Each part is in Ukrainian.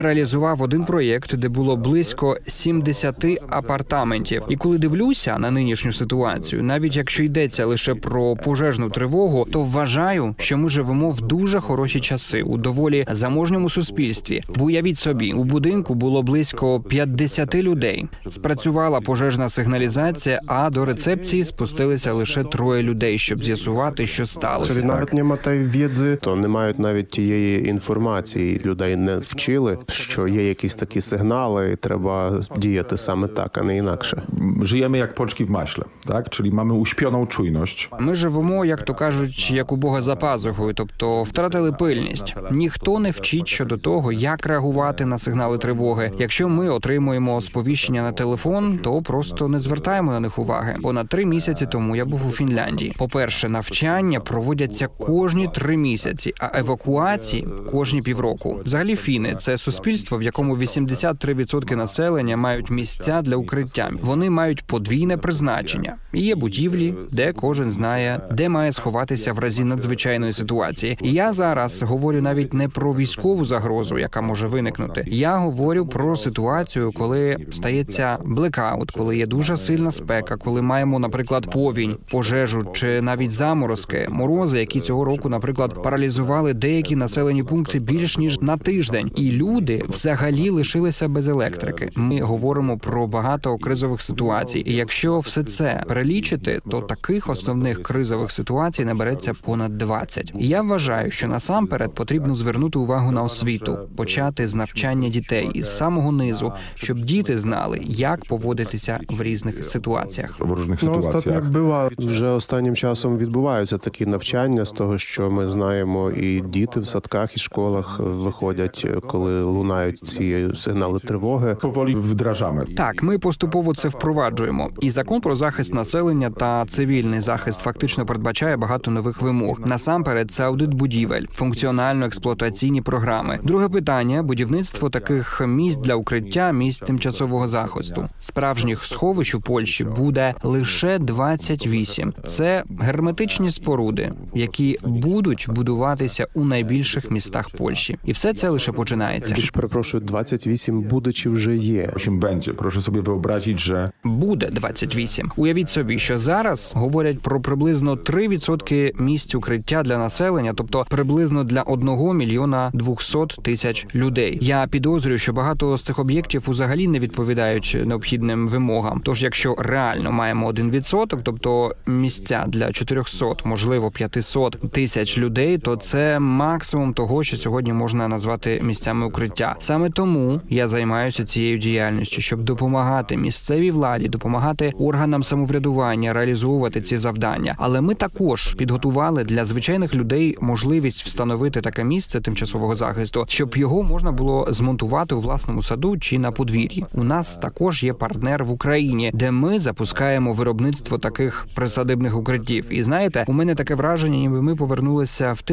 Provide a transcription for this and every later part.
реалізував один проєкт, де було близько 70 апартаментів. І коли дивлюся на нинішню ситуацію, навіть якщо йдеться лише про пожежну тривогу, то вважаю, що ми живемо в дуже хороші часи, у доволі заможньому суспільстві. Бо уявіть собі, у будинку було близько 50 людей. Спрацювала пожежна сигналізація, а до рецепції спустилися лише 3 людей, щоб з'ясувати, що сталося. Czyli nawet nie ma tej wiedzy, то не мають навіть тієї інформації, людей не вчили, що є якісь такі сигнали, і треба діяти саме так, а не інакше. Żyjemy jak pączki w maśle, tak? Czyli mamy uśpioną czujność. Ми живемо, як то кажуть, як у Бога за пазухою, тобто втратили пильність. Ніхто не вчить щодо того, як реагувати на сигнали тривоги. Якщо ми отримуємо сповіщення на телефон, то просто не звертаємо на них уваги. Понад 3 місяці тому я був у Фінляндії. По-перше, навчання проводяться кожні 3 місяці, а евакуації – кожні півроку. Взагалі фіни – це суспільство, в якому 83% населення мають місця для укриття. Вони мають подвійне призначення. І є будівлі, де кожен знає, де має сховатися в разі надзвичайної ситуації. І я зараз говорю навіть не про військову загрозу, яка може виникнути. Я говорю про ситуацію, коли стається блекаут, коли є дуже сильна спека, коли маємо, наприклад, повінь, пожежу чи навіть заморозки, морози, які цього року, наприклад, паралізували деякі населені пункти більш ніж на тиждень. І люди взагалі лишилися без електрики. Ми говоримо про багато кризових ситуацій. І якщо все це перелічити, то таких основних кризових ситуацій набереться понад 20. І я вважаю, що насамперед потрібно звернути увагу на освіту, почати з навчання дітей із самого низу, щоб діти знали, як поводитися в різних ситуаціях. W różnych Ну, sytuacjach. остатньо бува. Вже останнім часом відбуваються такі навчання з того, що ми знаємо, і діти в садках і школах виходять, коли лунають ці сигнали тривоги. Powoli wdrażamy. Так, ми поступово це впроваджуємо. І закон про захист населення та цивільний захист фактично передбачає багато нових вимог. Насамперед, це аудит будівель, функціонально-експлуатаційні програми. Друге питання – будівництво таких місць для укриття, місць тимчасового захисту. Справжніх сховищ у Польщі буде лише 28. Це герметичні споруди, які будуть будуватися у найбільших містах Польщі. І все це лише починається. Більш перепрошую, 28 буде чи вже є? 8 będzie. Proszę sobie wyobrazić, że Буде 28. Уявіть собі, що зараз говорять про приблизно 3% місць укриття для населення, тобто приблизно для 1 мільйона 200 тисяч людей. Я підозрюю, що багато з цих об'єктів взагалі не відповідають необхідним вимогам. Тож, якщо реально маємо 1%, тобто місця для 400, можливо 500 тисяч людей, то це максимум того, що сьогодні можна назвати місцями укриття. Саме тому я займаюся цією діяльністю, щоб допомагати місцевій владі, допомагати органам самоврядування реалізовувати ці завдання. Але ми також підготували для звичайних людей можливість встановити таке місце тимчасового захисту, щоб його можна було змонтувати у власному саду чи на подвір'ї. У нас також є партнер в Україні, де ми запускаємо виробництво таких присадибних укриттів. І знаєте, у мене таке враження, ніби ми повернулися в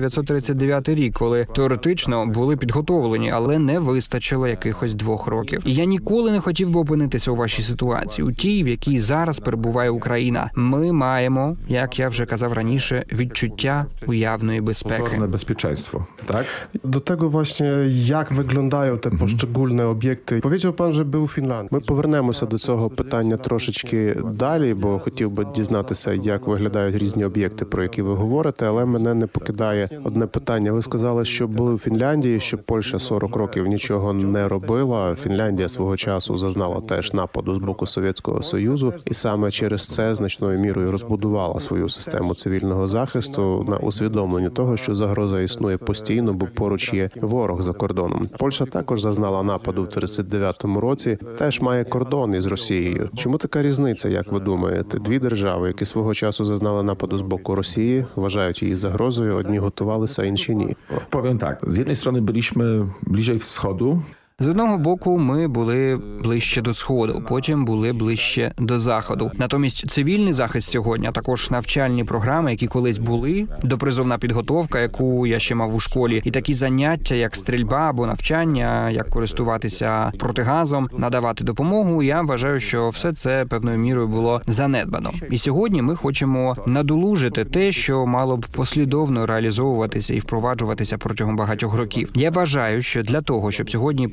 1939 рік, коли теоретично були підготовлені, але не вистачило якихось 2 років. І я ніколи не хотів би опинитися у вашій ситуації, у тій, в якій зараз перебуває Україна. Ми маємо, як я вже казав раніше, відчуття уявної безпеки. pozorne bezpieczeństwo, tak? До tego właśnie, як виглядають te poszczególne об'єкти. Powiedział pan, że był w Finlandii. Ми повернемося до цього питання трошечки далі, бо хотів би дізнатися, як виглядають різні об'єкти, про які ви говорите, але мене не покидає одне питання. Ви сказали, що були у Фінляндії, що Польща 40 років нічого не робила. Фінляндія свого часу зазнала теж нападу з боку Совєтського Союзу, і саме через це значною мірою розбудувала свою систему цивільного захисту на усвідомленні того, що загроза існує постійно, бо поруч є ворог за кордоном. Польща також зазнала нападу в 39-му році, теж має кордон із Росією. Чому така різниця, як ви думаєте? 2 держави, які свого часу зазнали нападу з боку Росії, вважають її загрозою, одні готувалися, інші ні. Powiem tak, z jednej strony byliśmy bliżej wschodu, З одного боку, ми були ближче до Сходу, потім були ближче до Заходу. Натомість цивільний захист сьогодні, а також навчальні програми, які колись були, допризовна підготовка, яку я ще мав у школі, і такі заняття, як стрільба або навчання, як користуватися протигазом, надавати допомогу, я вважаю, що все це певною мірою було занедбано. І сьогодні ми хочемо надолужити те, що мало б послідовно реалізовуватися і впроваджуватися протягом багатьох років. Я вважаю, що для того, щоб сьогодні